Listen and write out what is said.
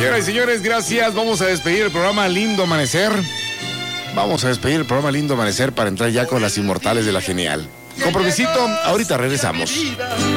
Señoras y señores, gracias. Vamos a despedir el programa Lindo Amanecer. Para entrar ya con las inmortales de la genial. Compromisito, ahorita regresamos.